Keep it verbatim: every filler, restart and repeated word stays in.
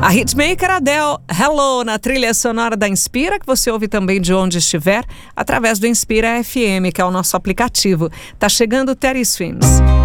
A hitmaker Adele, Hello, na trilha sonora da Inspira, que você ouve também de onde estiver, através do Inspira F M, que é o nosso aplicativo. Tá chegando Teddy Swims.